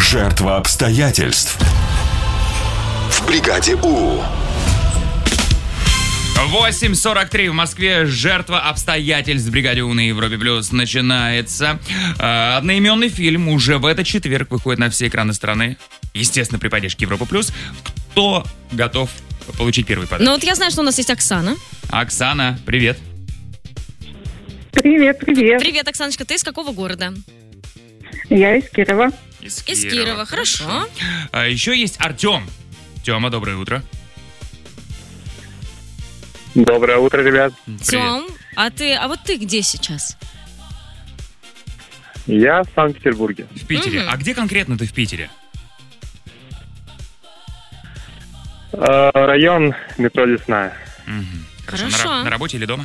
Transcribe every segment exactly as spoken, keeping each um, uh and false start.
Жертва обстоятельств. В бригаде У. восемь сорок три в Москве. Жертва обстоятельств в бригаде У на Европе Плюс начинается. Э, одноименный фильм уже в этот четверг выходит на все экраны страны. Естественно, при поддержке Европа Плюс. Кто готов получить первый подарок? Ну вот я знаю, что у нас есть Оксана. Оксана, привет. Привет, привет. Привет, Оксаночка, ты из какого города? Я из Кирова. Из Из Кирова, хорошо. А еще есть Артем. Тема, доброе утро. Доброе утро, ребят. Тём, а ты, а вот ты где сейчас? Я в Санкт-Петербурге. В Питере. Мгм. А где конкретно ты в Питере? Э, район метро Лесная. Мгм. Хорошо. На, ра- на работе или дома?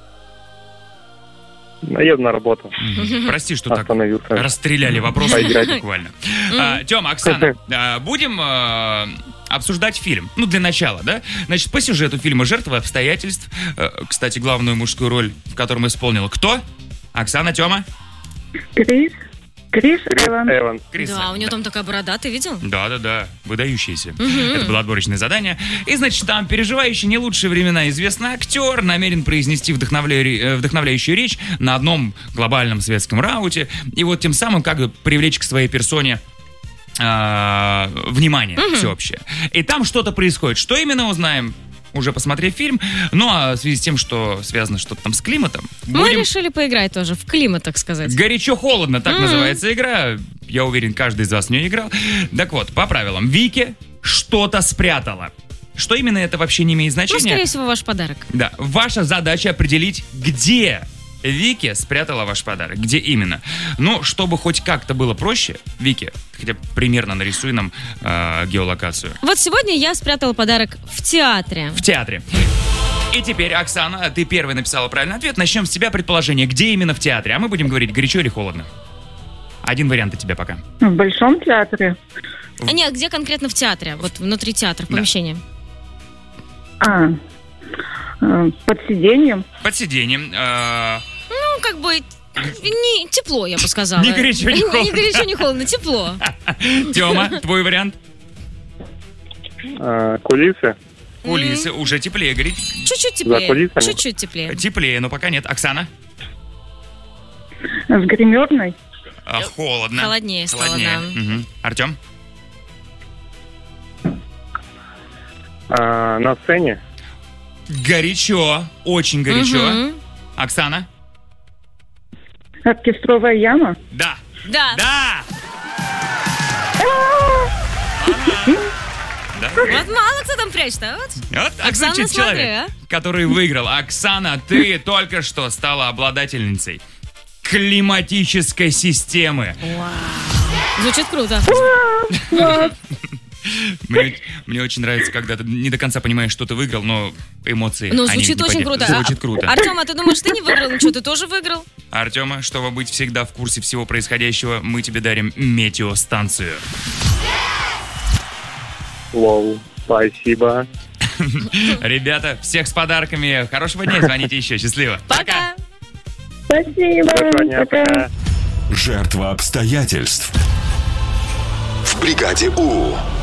Еду на работу. Мгм. Прости, что так Остановился. расстреляли вопросы Поиграть. буквально. А, Тёма, Оксана, а, будем а, обсуждать фильм. Ну, для начала, да? Значит, по сюжету фильма «Жертва обстоятельств». э, Кстати, главную мужскую роль, в котором исполнила кто? Оксана, Тёма? Крис. Крис Эван. Эван. Крис. Да, у нее там такая борода, ты видел? Да-да-да, выдающийся. Мгм. Это было отборочное задание. И, значит, там переживающий не лучшие времена известный актер намерен произнести вдохновля- э, вдохновляющую речь на одном глобальном светском рауте. И вот тем самым как бы привлечь к своей персоне а, внимание всеобщее. И там что-то происходит. Что именно, узнаем, уже посмотрев фильм. Ну, а в связи с тем, что связано что-то там с климатом, Мы будем... решили поиграть тоже в климат, так сказать. Горячо-холодно, так Мгм. называется игра. Я уверен, каждый из вас в нее играл. Так вот, по правилам. Вики что-то спрятала. Что именно, это вообще не имеет Ну, значения. скорее всего, ваш подарок. Да, ваша задача определить, где Вики спрятала ваш подарок. Где именно. Ну, чтобы хоть как-то было проще, Вики, хотя бы примерно нарисуй нам э, геолокацию. Вот сегодня я спрятала подарок в театре. В театре. И теперь, Оксана, ты первой написала правильный ответ. Начнем с тебя предположение. Где именно в театре? А мы будем говорить, горячо или холодно. Один вариант от тебя пока. В Большом театре. А нет, где конкретно в театре? Вот внутри театра, в Да. помещении. А, э, под сиденьем. Под сиденьем. э, Ну, как бы не тепло, я бы сказала. Не горячо, не холодно. Не горячо, не холодно, тепло. Тёма, твой вариант? Э, кулисы. Кулисы. Уже теплее, говорит. Чуть-чуть За теплее. кулисами. Чуть-чуть теплее. Теплее, но пока нет. Оксана? В гримерной. А, холодно. Холоднее стало, Холоднее. да. Мгм. Артём? Э, на сцене. Горячо. Очень горячо. Мгм. Оксана? Оркестровая яма. Да. Да. Да! Да. Вот мало кто там прячет-то, вот. Вот так Оксана, звучит смотри, человек, который выиграл. Оксана, ты только что стала обладательницей климатической системы. Звучит круто. Мне, мне очень нравится, когда ты не до конца понимаешь, что ты выиграл, но эмоции, Ну, они звучит не очень поддерживают. круто. Звучит А- круто. Артем, а ты думаешь, ты не выиграл? Ничего, ты тоже выиграл? Артема, чтобы быть всегда в курсе всего происходящего, мы тебе дарим метеостанцию. Вау. Спасибо. Ребята, всех с подарками. Хорошего дня, звоните еще. Счастливо. Пока. Спасибо. Хорошего дня. Пока. Жертва обстоятельств. В бригаде У.